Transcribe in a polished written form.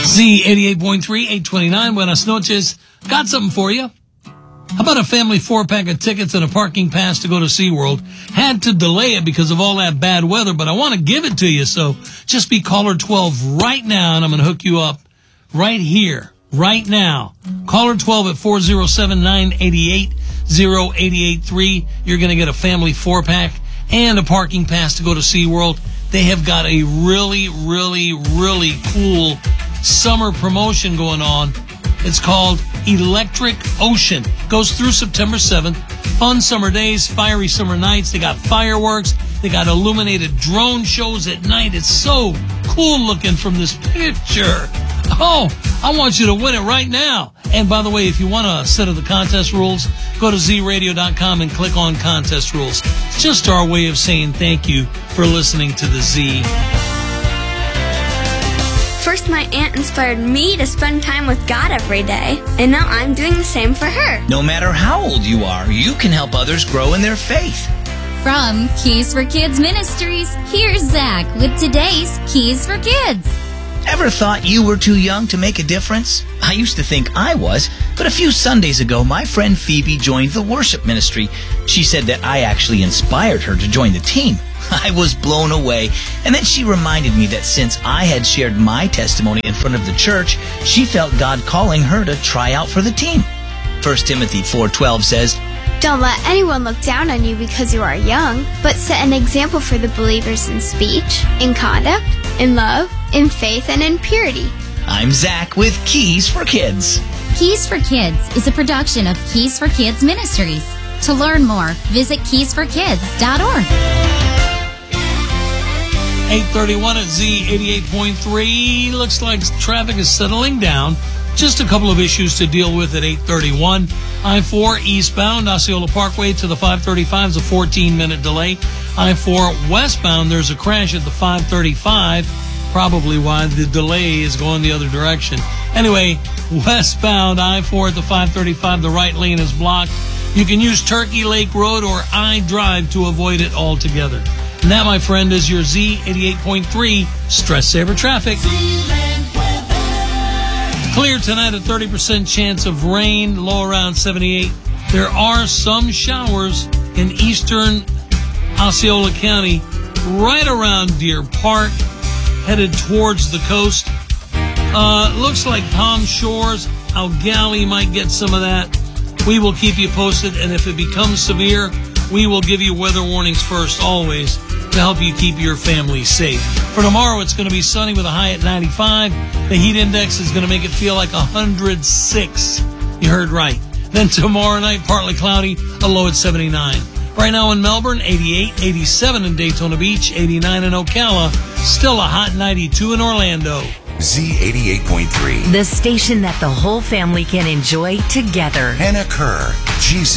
Z88.3, 829, buenas noches. Got something for you. How about a family 4-pack of tickets and a parking pass to go to SeaWorld? Had to delay it because of all that bad weather, but I want to give it to you, so just be caller 12 right now, and I'm going to hook you up right here, right now. Caller 12 at 407-988-0883. You're going to get a family 4-pack and a parking pass to go to SeaWorld. They have got a really, really, really cool summer promotion going on. It's called Electric Ocean. Goes through September 7th. Fun summer days, fiery summer nights. They got fireworks. They got illuminated drone shows at night. It's so cool looking from this picture. Oh, I want you to win it right now. And by the way, if you want a set of the contest rules, go to zradio.com and click on contest rules. It's just our way of saying thank you for listening to the Z. First, my aunt inspired me to spend time with God every day, and now I'm doing the same for her. No matter how old you are, you can help others grow in their faith. From Keys for Kids Ministries, here's Zach with today's Keys for Kids. Ever thought you were too young to make a difference? I used to think I was, but a few Sundays ago, my friend Phoebe joined the worship ministry. She said that I actually inspired her to join the team. I was blown away, and then she reminded me that since I had shared my testimony in front of the church, she felt God calling her to try out for the team. 1 Timothy 4:12 says, Don't let anyone look down on you because you are young, but set an example for the believers in speech, in conduct, in love, in faith, and in purity. I'm Zach with Keys for Kids. Keys for Kids is a production of Keys for Kids Ministries. To learn more, visit keysforkids.org. 831 at Z88.3. Looks like traffic is settling down. Just a couple of issues to deal with at 831. I-4 eastbound, Osceola Parkway to the 535 is a 14-minute delay. I-4 westbound, there's a crash at the 535. Probably why the delay is going the other direction. Anyway, westbound I-4 at the 535, the right lane is blocked. You can use Turkey Lake Road or I-Drive to avoid it altogether. And that, my friend, is your Z88.3 Stress Saver Traffic. Clear tonight, a 30% chance of rain, low around 78. There are some showers in eastern Osceola County, right around Deer Park, headed towards the coast. Looks like Palm Shores, Algali might get some of that. We will keep you posted, and if it becomes severe, we will give you weather warnings first, always, to help you keep your family safe. For tomorrow, it's going to be sunny with a high at 95. The heat index is going to make it feel like 106. You heard right. Then tomorrow night, partly cloudy, a low at 79. Right now in Melbourne, 88, 87 in Daytona Beach, 89 in Ocala, still a hot 92 in Orlando. Z88.3. The station that the whole family can enjoy together. Hannah Kerr, Jesus.